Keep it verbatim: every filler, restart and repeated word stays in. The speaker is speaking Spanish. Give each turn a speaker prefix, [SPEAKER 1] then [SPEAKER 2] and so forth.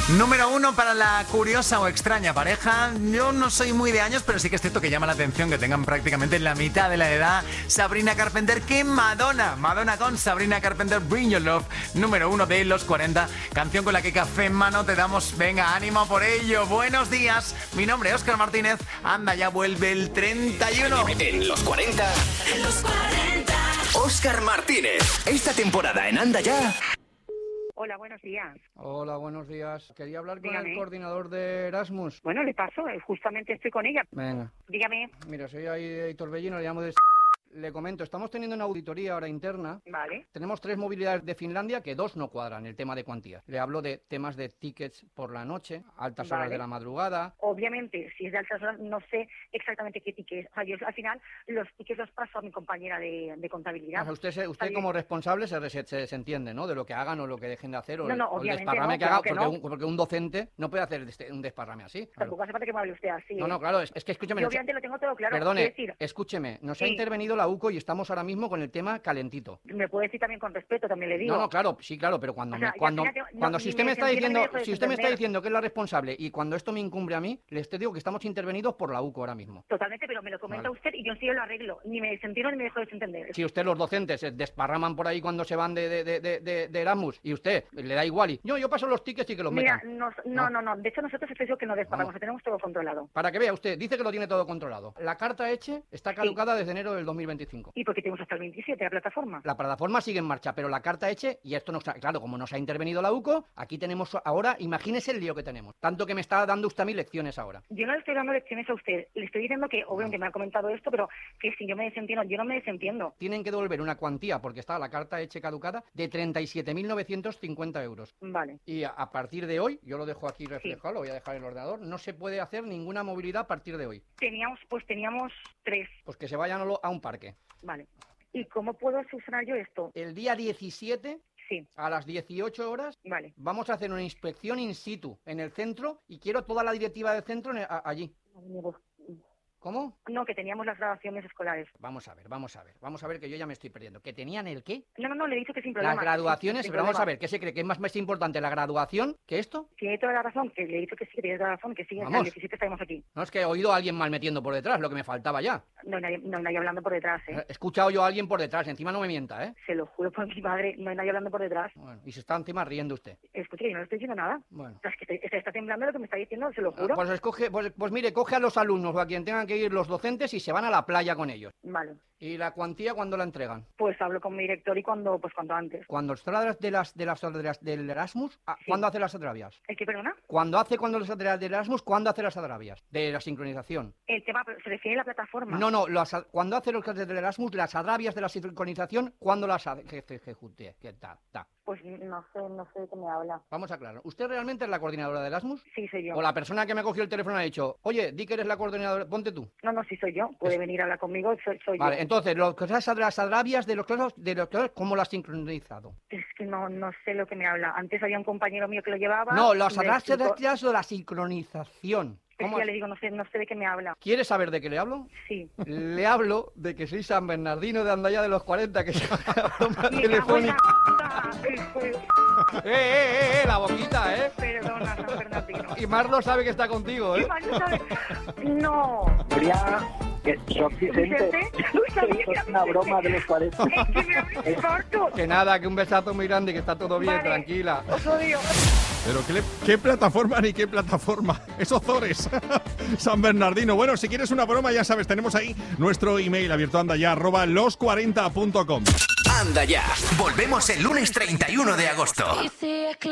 [SPEAKER 1] Número uno para la curiosa o extraña pareja. Yo no soy muy de años, pero sí que es cierto que llama la atención que tengan prácticamente la mitad de la edad Sabrina Carpenter que Madonna. Madonna con Sabrina Carpenter, Bring Your Love, número uno de los cuarenta. Canción con la que Café en Mano te damos, venga, ánimo por ello. Buenos días, mi nombre es Óscar Martínez. Anda, ya vuelve el treinta y uno.
[SPEAKER 2] En los cuarenta. En los cuarenta. Óscar Martínez. Esta temporada en Anda Ya.
[SPEAKER 3] Hola, buenos días.
[SPEAKER 4] Hola, buenos días. Quería hablar con
[SPEAKER 3] Dígame.
[SPEAKER 4] el coordinador de Erasmus.
[SPEAKER 3] Bueno, le paso, eh, justamente estoy con ella.
[SPEAKER 4] Venga.
[SPEAKER 3] Dígame.
[SPEAKER 4] Mira, soy ahí Héctor Bellino, le llamo de... Le comento, estamos teniendo una auditoría ahora interna.
[SPEAKER 3] Vale.
[SPEAKER 4] Tenemos tres movilidades de Finlandia que dos no cuadran el tema de cuantías. Le hablo de temas de tickets por la noche, altas horas
[SPEAKER 3] Vale.
[SPEAKER 4] de la madrugada.
[SPEAKER 3] Obviamente, si es de altas horas, no sé exactamente qué tickets. O sea, yo al final los tickets los paso a mi compañera de, de contabilidad.
[SPEAKER 4] O sea, usted, se- usted
[SPEAKER 3] Vale.
[SPEAKER 4] como responsable se, se, se- se entiende, ¿no? De lo que hagan o lo que dejen de hacer o,
[SPEAKER 3] No,
[SPEAKER 4] el,
[SPEAKER 3] no,
[SPEAKER 4] o el
[SPEAKER 3] obviamente
[SPEAKER 4] desparrame
[SPEAKER 3] no,
[SPEAKER 4] que haga,
[SPEAKER 3] claro que
[SPEAKER 4] porque,
[SPEAKER 3] no.
[SPEAKER 4] un, porque un docente no puede hacer este- un desparrame así. Claro.
[SPEAKER 3] Tampoco hace falta que me hable usted así.
[SPEAKER 4] No,
[SPEAKER 3] ¿eh?
[SPEAKER 4] no, claro, es, es que escúcheme.
[SPEAKER 3] Yo
[SPEAKER 4] no sé-
[SPEAKER 3] obviamente lo tengo todo claro.
[SPEAKER 4] Perdone,
[SPEAKER 3] Quiero decir,
[SPEAKER 4] escúcheme, nos ha
[SPEAKER 3] Sí.
[SPEAKER 4] intervenido la U C O y estamos ahora mismo con el tema calentito.
[SPEAKER 3] me puede decir también con respeto, también le digo.
[SPEAKER 4] No, no, claro, sí, claro, pero cuando,
[SPEAKER 3] O sea,
[SPEAKER 4] me-
[SPEAKER 3] y
[SPEAKER 4] cuando,
[SPEAKER 3] al final te- no,
[SPEAKER 4] cuando si
[SPEAKER 3] ni
[SPEAKER 4] usted
[SPEAKER 3] me
[SPEAKER 4] me está
[SPEAKER 3] desentendiendo,
[SPEAKER 4] diciendo,
[SPEAKER 3] ni me dejo
[SPEAKER 4] si usted me está
[SPEAKER 3] desentender.
[SPEAKER 4] diciendo que es la responsable y cuando esto me incumbe a mí, les te digo que estamos intervenidos por la U C O ahora mismo.
[SPEAKER 3] Totalmente, pero me lo comenta
[SPEAKER 4] Vale.
[SPEAKER 3] usted y yo sí lo arreglo. Ni me desentiendo ni me dejo desentender.
[SPEAKER 4] Si usted los docentes se desparraman por ahí cuando se van de, de, de, de, de- de Erasmus y usted le da igual y yo, yo paso los tickets y que los
[SPEAKER 3] Mira,
[SPEAKER 4] metan.
[SPEAKER 3] nos- no, no, no. De hecho, nosotros es eso que no desparamos,
[SPEAKER 4] Vamos.
[SPEAKER 3] lo tenemos todo controlado.
[SPEAKER 4] Para que vea usted, dice que lo tiene todo controlado. La carta Eche está caducada desde enero del dos mil veinticinco.
[SPEAKER 3] ¿Y por qué tenemos hasta el veintisiete la plataforma?
[SPEAKER 4] La plataforma sigue en marcha, pero la carta Eche, y esto nos ha, claro, como nos ha intervenido la U C O, aquí tenemos ahora, imagínese el lío que tenemos. Tanto que me está dando usted a mí lecciones ahora.
[SPEAKER 3] Yo no le estoy dando lecciones a usted. Le estoy diciendo que, obviamente, me ha comentado esto, pero que si yo me desentiendo, yo no me desentiendo.
[SPEAKER 4] Tienen que devolver una cuantía, porque está la carta Eche caducada, de treinta y siete mil novecientos cincuenta euros.
[SPEAKER 3] Vale.
[SPEAKER 4] Y a, a partir de hoy, yo lo dejo aquí reflejado, lo voy a dejar en el ordenador, no se puede hacer ninguna movilidad a partir de hoy.
[SPEAKER 3] Teníamos, pues teníamos tres.
[SPEAKER 4] Pues que se vayan a lo- a un parque.
[SPEAKER 3] Vale. ¿Y cómo puedo solucionar yo esto?
[SPEAKER 4] El día diecisiete,
[SPEAKER 3] Sí,
[SPEAKER 4] a las dieciocho horas,
[SPEAKER 3] vale.
[SPEAKER 4] vamos a hacer una inspección in situ en el centro y quiero toda la directiva del centro en el- a- allí. ¿Cómo?
[SPEAKER 3] No, que teníamos las graduaciones escolares.
[SPEAKER 4] Vamos a ver, vamos a ver, vamos a ver que yo ya me estoy perdiendo. ¿Que tenían el qué?
[SPEAKER 3] No, no, no, le he dicho que sin problema.
[SPEAKER 4] Las graduaciones,
[SPEAKER 3] Sin
[SPEAKER 4] pero vamos a
[SPEAKER 3] problema.
[SPEAKER 4] ver, ¿qué se cree? ¿Que es más, más importante la graduación que esto?
[SPEAKER 3] Tiene toda la razón, que le he dicho que sí, que tiene toda la razón, que sí,
[SPEAKER 4] Vamos.
[SPEAKER 3] el diecisiete estaremos aquí.
[SPEAKER 4] No es que he oído a alguien mal metiendo por detrás, lo que me faltaba ya.
[SPEAKER 3] No hay nadie, no hay nadie hablando por detrás, ¿eh?
[SPEAKER 4] He escuchado yo a alguien por detrás, encima no me mienta, ¿eh?
[SPEAKER 3] Se lo juro por mi madre, no hay nadie hablando por detrás.
[SPEAKER 4] Bueno, y se está encima riendo usted.
[SPEAKER 3] Escuche, yo no le estoy diciendo nada.
[SPEAKER 4] Bueno.
[SPEAKER 3] O sea, es que te- se está temblando lo que me está diciendo, se lo juro.
[SPEAKER 4] Pues, escoge, pues, pues mire, coge a los alumnos o a quien tengan que ir los docentes y se van a la playa con ellos.
[SPEAKER 3] Vale.
[SPEAKER 4] ¿Y la cuantía cuándo la entregan?
[SPEAKER 3] Pues hablo con mi director y cuando, pues cuando antes.
[SPEAKER 4] Cuando está de las, de las, de las del Erasmus, ¿a-
[SPEAKER 3] Sí.
[SPEAKER 4] ¿cuándo hace las adrabias?
[SPEAKER 3] ¿El qué, perdona?
[SPEAKER 4] Cuando hace cuando las del Erasmus, ¿cuándo hace las adrabias? De la sincronización.
[SPEAKER 3] El tema, pero se refiere a la plataforma.
[SPEAKER 4] No, no, las a- cuando hace los del Erasmus, las adrabias de la sincronización, ¿cuándo las hace? Que, que, que, que, que ta, ta.
[SPEAKER 3] Pues no sé, no sé de qué me habla.
[SPEAKER 4] Vamos a aclarar. ¿Usted realmente es la coordinadora de Erasmus?
[SPEAKER 3] Sí, soy yo.
[SPEAKER 4] ¿O la persona que me cogió el teléfono ha dicho, oye, di que eres la coordinadora, ponte tú?
[SPEAKER 3] No, no, sí soy yo. Puede
[SPEAKER 4] Es-
[SPEAKER 3] venir a hablar conmigo, soy, soy
[SPEAKER 4] Vale,
[SPEAKER 3] yo.
[SPEAKER 4] entonces, lo que es las adrabias de los clases, de los clases, ¿cómo las has sincronizado?
[SPEAKER 3] Es que no, no sé lo que me habla. Antes había un compañero mío que lo llevaba.
[SPEAKER 4] No, las
[SPEAKER 3] me
[SPEAKER 4] adrabias
[SPEAKER 3] explicó-
[SPEAKER 4] de la sincronización.
[SPEAKER 3] Es que
[SPEAKER 4] ¿Cómo
[SPEAKER 3] ya
[SPEAKER 4] es?
[SPEAKER 3] le digo, no sé, no sé de qué me habla.
[SPEAKER 4] ¿Quieres saber de qué le hablo?
[SPEAKER 3] Sí.
[SPEAKER 4] Le hablo de que soy San Bernardino de Andaya de los cuarenta, que se llama broma
[SPEAKER 3] Me cago en
[SPEAKER 4] telefónica.
[SPEAKER 3] la p***, hijo de-
[SPEAKER 4] ¡Eh, eh, eh, eh! La boquita, ¿eh?
[SPEAKER 3] Perdona, San Bernardino.
[SPEAKER 4] Y Marlo sabe que está contigo,
[SPEAKER 3] ¿Qué
[SPEAKER 4] ¿eh?
[SPEAKER 3] más no sabe? No.
[SPEAKER 5] Julián, que soc Vicente,
[SPEAKER 3] ¿Vicente? No sabía que
[SPEAKER 5] esto
[SPEAKER 3] era
[SPEAKER 5] es una
[SPEAKER 3] Vicente.
[SPEAKER 5] broma de los cuarenta.
[SPEAKER 3] Es que me abre un infarto.
[SPEAKER 4] Que nada, que un besazo muy grande, que está todo bien,
[SPEAKER 3] Vale.
[SPEAKER 4] tranquila.
[SPEAKER 3] Os odio.
[SPEAKER 6] Pero qué, le- qué plataforma ni qué plataforma. Esos Zores. San Bernardino. Bueno, si quieres una broma, ya sabes, tenemos ahí nuestro email abierto, anda ya, arroba los cuarenta punto com.
[SPEAKER 2] Anda Ya. Volvemos el lunes treinta y uno de agosto.